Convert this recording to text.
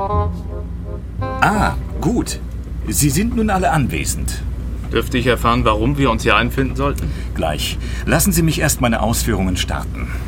Ah, gut. Sie sind nun alle anwesend. Dürfte ich erfahren, warum wir uns hier einfinden sollten? Gleich. Lassen Sie mich erst meine Ausführungen starten.